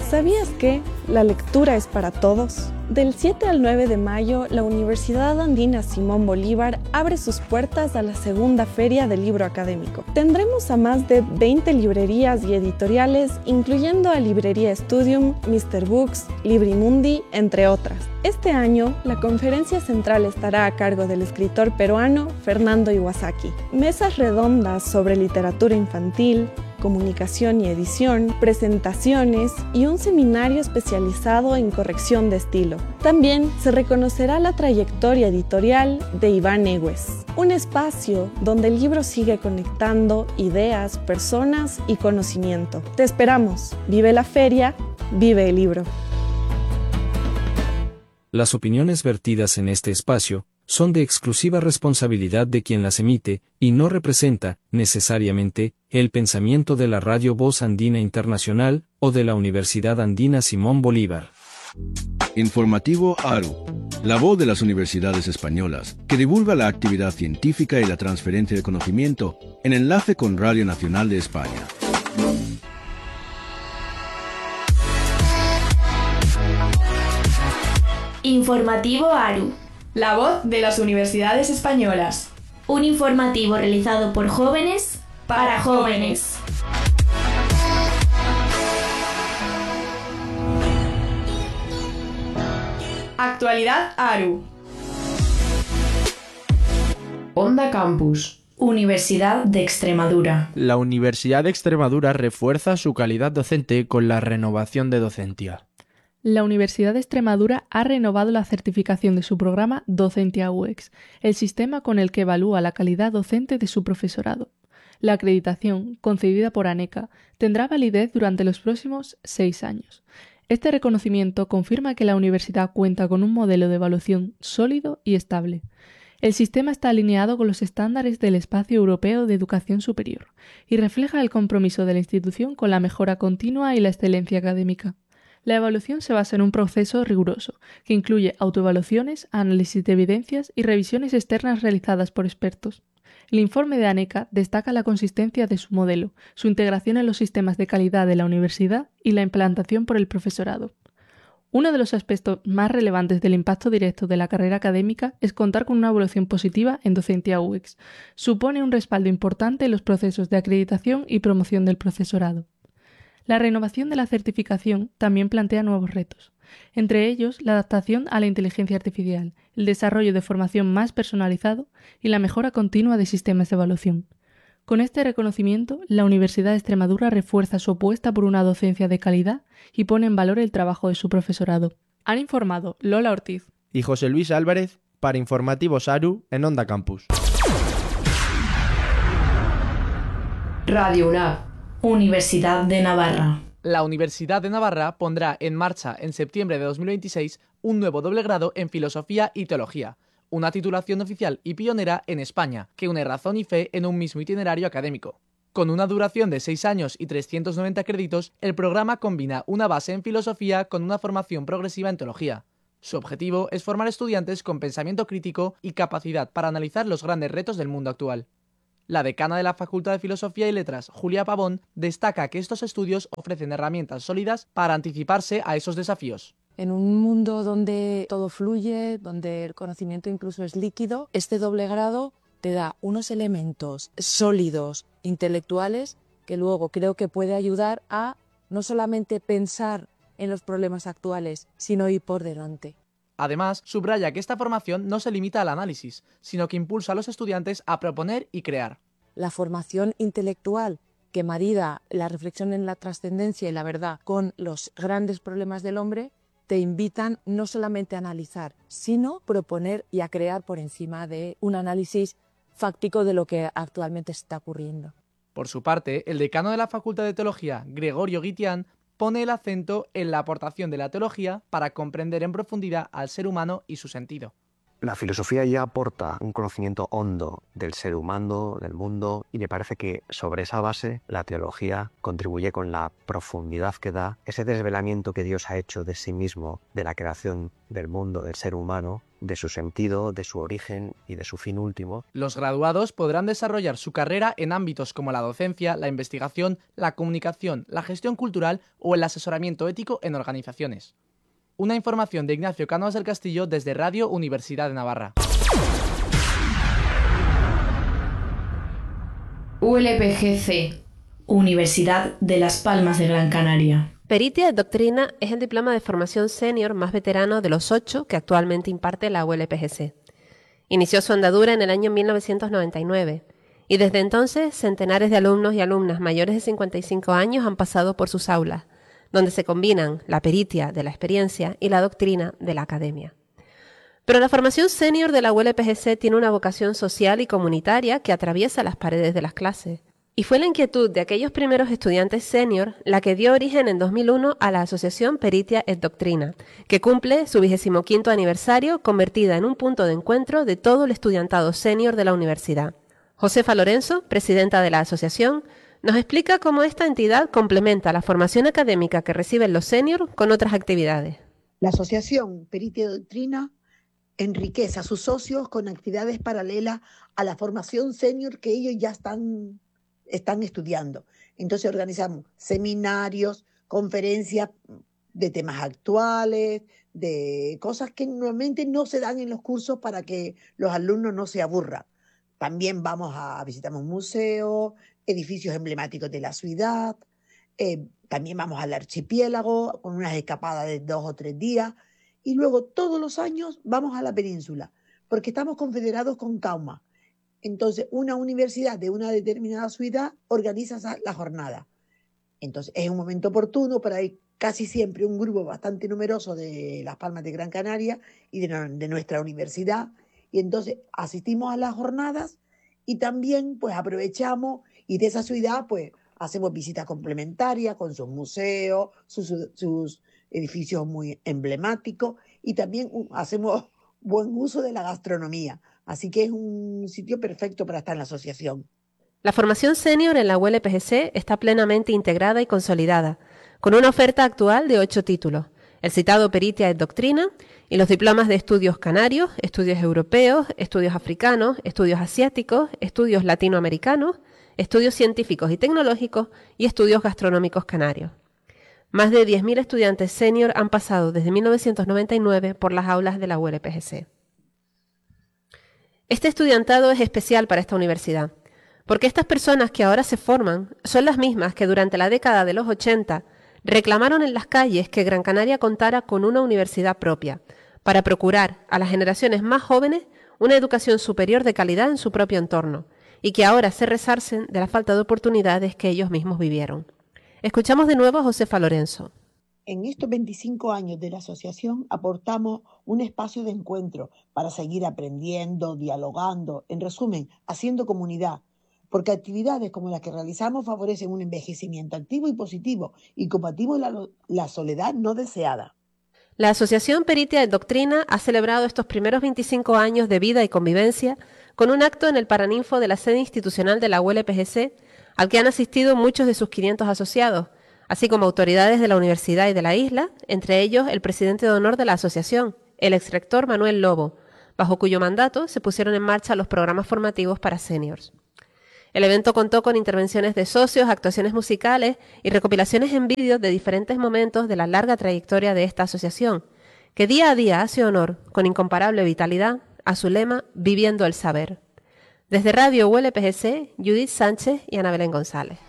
¿Sabías que la lectura es para todos? Del 7 al 9 de mayo, la Universidad Andina Simón Bolívar abre sus puertas a la segunda Feria del Libro Académico. Tendremos a más de 20 librerías y editoriales, incluyendo a Librería Studium, Mr. Books, Librimundi, entre otras. Este año, la conferencia central estará a cargo del escritor peruano Fernando Iwasaki. Mesas redondas sobre literatura infantil, comunicación y edición, presentaciones y un seminario especializado en corrección de estilo. También se reconocerá la trayectoria editorial de Iván Egues, un espacio donde el libro sigue conectando ideas, personas y conocimiento. Te esperamos. Vive la feria, vive el libro. Las opiniones vertidas en este espacio son de exclusiva responsabilidad de quien las emite, y no representa, necesariamente, el pensamiento de la Radio Voz Andina Internacional o de la Universidad Andina Simón Bolívar. Informativo ARU, la voz de las universidades españolas, que divulga la actividad científica y la transferencia de conocimiento en enlace con Radio Nacional de España. Informativo ARU, la voz de las universidades españolas. Un informativo realizado por jóvenes para jóvenes. Actualidad ARU. Onda Campus. Universidad de Extremadura. La Universidad de Extremadura refuerza su calidad docente con la renovación de docencia. La Universidad de Extremadura ha renovado la certificación de su programa Docentia UX, el sistema con el que evalúa la calidad docente de su profesorado. La acreditación, concedida por ANECA, tendrá validez durante los próximos 6 años. Este reconocimiento confirma que la universidad cuenta con un modelo de evaluación sólido y estable. El sistema está alineado con los estándares del Espacio Europeo de Educación Superior y refleja el compromiso de la institución con la mejora continua y la excelencia académica. La evaluación se basa en un proceso riguroso, que incluye autoevaluaciones, análisis de evidencias y revisiones externas realizadas por expertos. El informe de ANECA destaca la consistencia de su modelo, su integración en los sistemas de calidad de la universidad y la implantación por el profesorado. Uno de los aspectos más relevantes del impacto directo de la carrera académica es contar con una evaluación positiva en Docentia UX. Supone un respaldo importante en los procesos de acreditación y promoción del profesorado. La renovación de la certificación también plantea nuevos retos, entre ellos la adaptación a la inteligencia artificial, el desarrollo de formación más personalizado y la mejora continua de sistemas de evaluación. Con este reconocimiento, la Universidad de Extremadura refuerza su apuesta por una docencia de calidad y pone en valor el trabajo de su profesorado. Han informado Lola Ortiz y José Luis Álvarez para Informativos ARU en Onda Campus. Radio UNAV, Universidad de Navarra. La Universidad de Navarra pondrá en marcha en septiembre de 2026 un nuevo doble grado en Filosofía y Teología, una titulación oficial y pionera en España, que une razón y fe en un mismo itinerario académico. Con una duración de 6 años y 390 créditos, el programa combina una base en filosofía con una formación progresiva en teología. Su objetivo es formar estudiantes con pensamiento crítico y capacidad para analizar los grandes retos del mundo actual. La decana de la Facultad de Filosofía y Letras, Julia Pavón, destaca que estos estudios ofrecen herramientas sólidas para anticiparse a esos desafíos. En un mundo donde todo fluye, donde el conocimiento incluso es líquido, este doble grado te da unos elementos sólidos, intelectuales, que luego creo que puede ayudar a no solamente pensar en los problemas actuales, sino ir por delante. Además, subraya que esta formación no se limita al análisis, sino que impulsa a los estudiantes a proponer y crear. La formación intelectual que marida la reflexión en la trascendencia y la verdad con los grandes problemas del hombre, te invitan no solamente a analizar, sino proponer y a crear por encima de un análisis fáctico de lo que actualmente está ocurriendo. Por su parte, el decano de la Facultad de Teología, Gregorio Guitián, pone el acento en la aportación de la teología para comprender en profundidad al ser humano y su sentido. La filosofía ya aporta un conocimiento hondo del ser humano, del mundo, y me parece que sobre esa base la teología contribuye con la profundidad que da ese desvelamiento que Dios ha hecho de sí mismo, de la creación del mundo, del ser humano, de su sentido, de su origen y de su fin último. Los graduados podrán desarrollar su carrera en ámbitos como la docencia, la investigación, la comunicación, la gestión cultural o el asesoramiento ético en organizaciones. Una información de Ignacio Cánovas del Castillo desde Radio Universidad de Navarra. ULPGC, Universidad de Las Palmas de Gran Canaria. Peritia et Doctrina es el diploma de formación senior más veterano de los 8 que actualmente imparte la ULPGC. Inició su andadura en el año 1999 y desde entonces centenares de alumnos y alumnas mayores de 55 años han pasado por sus aulas, donde se combinan la peritia de la experiencia y la doctrina de la academia. Pero la formación senior de la ULPGC tiene una vocación social y comunitaria que atraviesa las paredes de las clases. Y fue la inquietud de aquellos primeros estudiantes senior la que dio origen en 2001 a la asociación Peritia et Doctrina, que cumple su 25º aniversario, convertida en un punto de encuentro de todo el estudiantado senior de la universidad. Josefa Lorenzo, presidenta de la asociación, nos explica cómo esta entidad complementa la formación académica que reciben los senior con otras actividades. La asociación Peritia et Doctrina enriquece a sus socios con actividades paralelas a la formación senior que ellos ya están estudiando. Entonces organizamos seminarios, conferencias de temas actuales, de cosas que normalmente no se dan en los cursos para que los alumnos no se aburran. También visitamos museos, edificios emblemáticos de la ciudad, también vamos al archipiélago con unas escapadas de 2 o 3 días y luego todos los años vamos a la península porque estamos confederados con CAUMA. Entonces, una universidad de una determinada ciudad organiza la jornada. Entonces, es un momento oportuno para ir casi siempre un grupo bastante numeroso de Las Palmas de Gran Canaria y de nuestra universidad. Y entonces asistimos a las jornadas y también pues aprovechamos y de esa ciudad pues hacemos visitas complementarias con sus museos, sus edificios muy emblemáticos y también hacemos buen uso de la gastronomía. Así que es un sitio perfecto para estar en la asociación. La formación senior en la ULPGC está plenamente integrada y consolidada, con una oferta actual de 8 títulos, el citado Peritia et Doctrina y los diplomas de estudios canarios, estudios europeos, estudios africanos, estudios asiáticos, estudios latinoamericanos, estudios científicos y tecnológicos y estudios gastronómicos canarios. Más de 10.000 estudiantes senior han pasado desde 1999 por las aulas de la ULPGC. Este estudiantado es especial para esta universidad, porque estas personas que ahora se forman son las mismas que durante la década de los 80 reclamaron en las calles que Gran Canaria contara con una universidad propia, para procurar a las generaciones más jóvenes una educación superior de calidad en su propio entorno, y que ahora se resarcen de la falta de oportunidades que ellos mismos vivieron. Escuchamos de nuevo a Josefa Lorenzo. En estos 25 años de la asociación aportamos un espacio de encuentro para seguir aprendiendo, dialogando, en resumen, haciendo comunidad, porque actividades como las que realizamos favorecen un envejecimiento activo y positivo y combatimos la soledad no deseada. La Asociación Peritia et Doctrina ha celebrado estos primeros 25 años de vida y convivencia con un acto en el Paraninfo de la sede institucional de la ULPGC, al que han asistido muchos de sus 500 asociados, así como autoridades de la universidad y de la isla, entre ellos el presidente de honor de la asociación, el exrector Manuel Lobo, bajo cuyo mandato se pusieron en marcha los programas formativos para seniors. El evento contó con intervenciones de socios, actuaciones musicales y recopilaciones en vídeo de diferentes momentos de la larga trayectoria de esta asociación, que día a día hace honor, con incomparable vitalidad, a su lema Viviendo el Saber. Desde Radio ULPGC, Judith Sánchez y Ana Belén González.